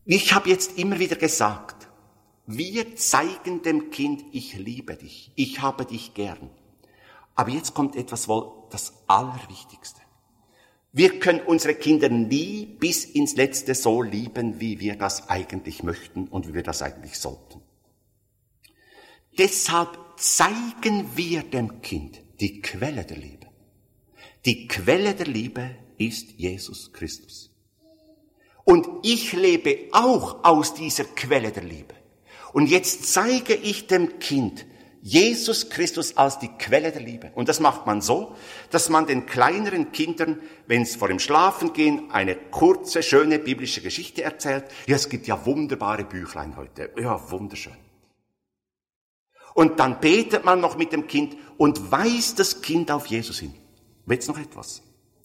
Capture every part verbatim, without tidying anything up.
Ich habe jetzt immer wieder gesagt, wir zeigen dem Kind, ich liebe dich, ich habe dich gern. Aber jetzt kommt etwas wohl das Allerwichtigste. Wir können unsere Kinder nie bis ins Letzte so lieben, wie wir das eigentlich möchten und wie wir das eigentlich sollten. Deshalb zeigen wir dem Kind die Quelle der Liebe. Die Quelle der Liebe ist Jesus Christus. Und ich lebe auch aus dieser Quelle der Liebe. Und jetzt zeige ich dem Kind Jesus Christus als die Quelle der Liebe. Und das macht man so, dass man den kleineren Kindern, wenn es vor dem Schlafengehen eine kurze, schöne biblische Geschichte erzählt. Ja, es gibt ja wunderbare Büchlein heute. Ja, wunderschön. Und dann betet man noch mit dem Kind und weist das Kind auf Jesus hin. Und jetzt noch etwas.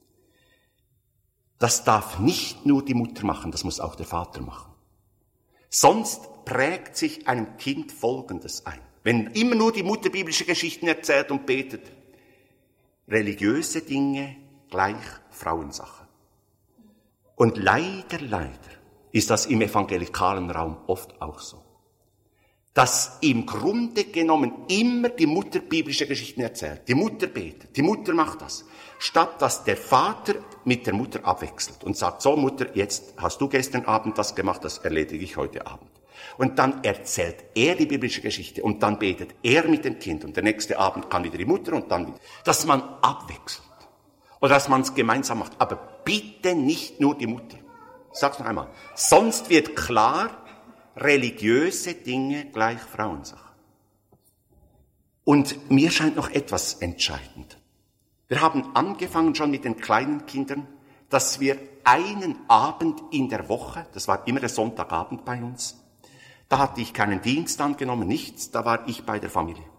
Das darf nicht nur die Mutter machen, das muss auch der Vater machen. Sonst prägt sich einem Kind Folgendes ein. Wenn immer nur die Mutter biblische Geschichten erzählt und betet, religiöse Dinge gleich Frauensache. Und leider, leider ist das im evangelikalen Raum oft auch so. Dass im Grunde genommen immer die Mutter biblische Geschichten erzählt. Die Mutter betet, die Mutter macht das. Statt dass der Vater mit der Mutter abwechselt und sagt, so Mutter, jetzt hast du gestern Abend das gemacht, das erledige ich heute Abend. Und dann erzählt er die biblische Geschichte und dann betet er mit dem Kind und der nächste Abend kann wieder die Mutter und dann wieder. Dass man abwechselt oder dass man es gemeinsam macht. Aber bitte nicht nur die Mutter. Ich sag's noch einmal. Sonst wird klar, religiöse Dinge gleich Frauensache. Und mir scheint noch etwas entscheidend. Wir haben angefangen schon mit den kleinen Kindern, dass wir einen Abend in der Woche, das war immer der Sonntagabend bei uns, da hatte ich keinen Dienst angenommen, nichts, da war ich bei der Familie.